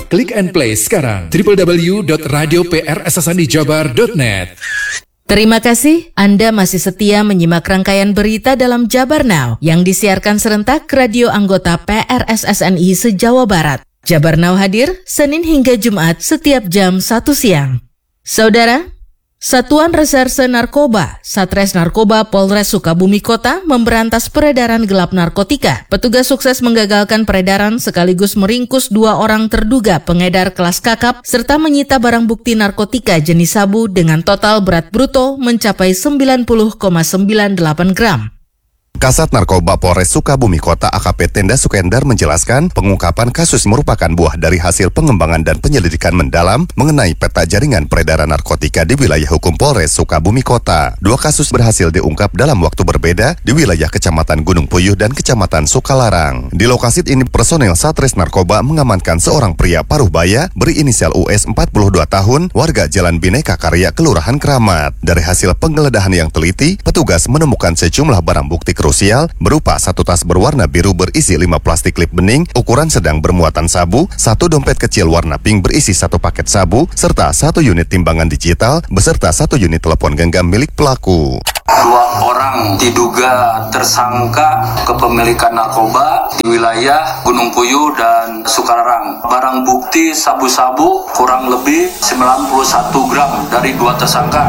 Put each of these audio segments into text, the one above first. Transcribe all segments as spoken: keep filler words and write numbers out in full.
Klik and play sekarang w w w dot radio p r s s n i jabar dot net. Terima kasih Anda masih setia menyimak rangkaian berita dalam Jabar Now yang disiarkan serentak radio anggota P R S S N I se-Jawa Barat. Jabar Now hadir Senin hingga Jumat setiap jam satu siang. Saudara, Satuan Reserse Narkoba, Satres Narkoba Polres Sukabumi Kota memberantas peredaran gelap narkotika. Petugas sukses menggagalkan peredaran sekaligus meringkus dua orang terduga pengedar kelas kakap serta menyita barang bukti narkotika jenis sabu dengan total berat bruto mencapai sembilan puluh koma sembilan delapan gram. Kasat Narkoba Polres Sukabumi Kota A K P Tenda Sukendar menjelaskan pengungkapan kasus merupakan buah dari hasil pengembangan dan penyelidikan mendalam mengenai peta jaringan peredaran narkotika di wilayah hukum Polres Sukabumi Kota. Dua kasus berhasil diungkap dalam waktu berbeda di wilayah Kecamatan Gunung Puyuh dan Kecamatan Sukalarang. Di lokasi ini personel Satres Narkoba mengamankan seorang pria paruh baya berinisial U S empat puluh dua tahun, warga Jalan Bhinneka Karya, Kelurahan Kramat. Dari hasil penggeledahan yang teliti, petugas menemukan sejumlah barang bukti krusial berupa satu tas berwarna biru berisi lima plastik klip bening ukuran sedang bermuatan sabu, satu dompet kecil warna pink berisi satu paket sabu, serta satu unit timbangan digital beserta satu unit telepon genggam milik pelaku. Dua orang diduga tersangka kepemilikan narkoba di wilayah Gunung Puyuh dan Sukalarang. Barang bukti sabu-sabu kurang lebih sembilan puluh satu gram dari dua tersangka.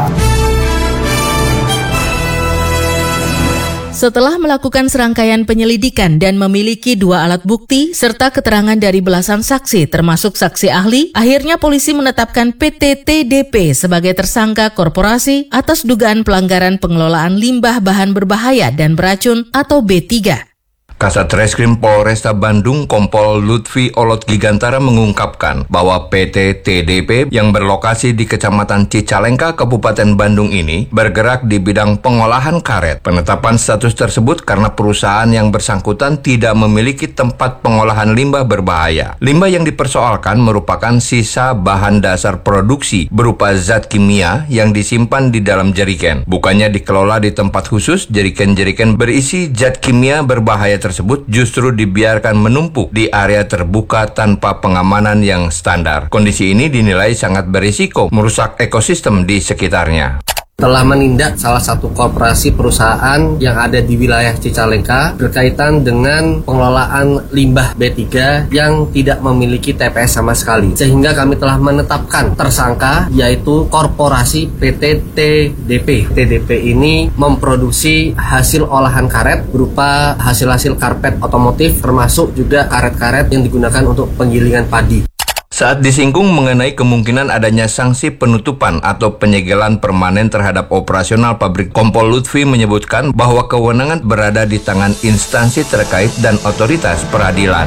Setelah melakukan serangkaian penyelidikan dan memiliki dua alat bukti serta keterangan dari belasan saksi termasuk saksi ahli, akhirnya polisi menetapkan P T T D P sebagai tersangka korporasi atas dugaan pelanggaran pengelolaan limbah bahan berbahaya dan beracun atau B tiga. Kasat Reskrim Polresta Bandung Kompol Lutfi Olot Gigantara mengungkapkan bahwa P T T D P yang berlokasi di Kecamatan Cicalengka, Kabupaten Bandung ini bergerak di bidang pengolahan karet. Penetapan status tersebut karena perusahaan yang bersangkutan tidak memiliki tempat pengolahan limbah berbahaya. Limbah yang dipersoalkan merupakan sisa bahan dasar produksi berupa zat kimia yang disimpan di dalam jerigen. Bukannya dikelola di tempat khusus, jerigen-jerigen berisi zat kimia berbahaya tersebut tersebut justru dibiarkan menumpuk di area terbuka tanpa pengamanan yang standar. Kondisi ini dinilai sangat berisiko merusak ekosistem di sekitarnya. Telah menindak salah satu koperasi perusahaan yang ada di wilayah Cicalengka berkaitan dengan pengelolaan limbah B tiga yang tidak memiliki T P S sama sekali. Sehingga kami telah menetapkan tersangka yaitu korporasi P T T D P. P T T D P ini memproduksi hasil olahan karet berupa hasil-hasil karpet otomotif termasuk juga karet-karet yang digunakan untuk penggilingan padi. Saat disinggung mengenai kemungkinan adanya sanksi penutupan atau penyegelan permanen terhadap operasional pabrik, Kompol Lutfi menyebutkan bahwa kewenangan berada di tangan instansi terkait dan otoritas peradilan.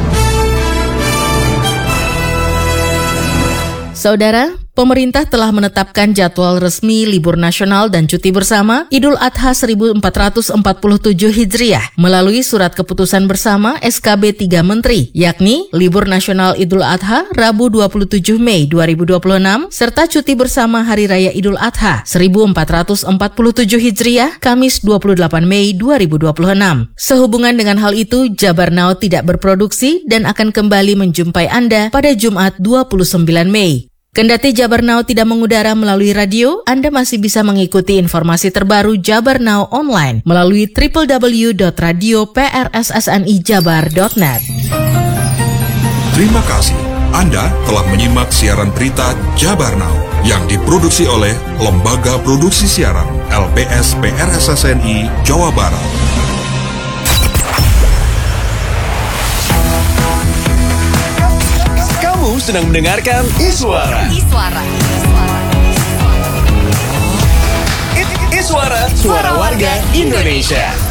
Saudara, pemerintah telah menetapkan jadwal resmi libur nasional dan cuti bersama Idul Adha seribu empat ratus empat puluh tujuh Hijriah melalui surat keputusan bersama S K B tiga Menteri, yakni libur nasional Idul Adha Rabu dua puluh tujuh Mei dua ribu dua puluh enam serta cuti bersama Hari Raya Idul Adha seribu empat ratus empat puluh tujuh Hijriah Kamis dua puluh delapan Mei dua ribu dua puluh enam. Sehubungan dengan hal itu, Jabar Now tidak berproduksi dan akan kembali menjumpai Anda pada Jumat dua puluh sembilan Mei. Kendati Jabar Now tidak mengudara melalui radio, Anda masih bisa mengikuti informasi terbaru Jabar Now online melalui w w w dot radio p r s s n i jabar dot net. Terima kasih. Anda telah menyimak siaran berita Jabar Now yang diproduksi oleh Lembaga Produksi Siaran L P S P R S S N I Jawa Barat. Sedang mendengarkan Iswara. Iswara. Iswara, suara warga Indonesia.